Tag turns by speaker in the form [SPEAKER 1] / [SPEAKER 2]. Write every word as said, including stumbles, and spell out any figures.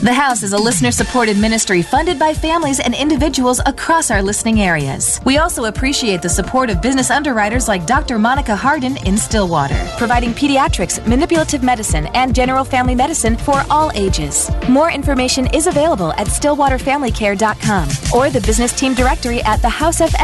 [SPEAKER 1] The House is a listener-supported ministry funded by families and individuals across our listening areas. We also appreciate the support of business underwriters like Doctor Monica Hardin in Stillwater, providing pediatrics, manipulative medicine, and general family medicine for all ages. More information is available at stillwater family care dot com or the business team directory at the House F M.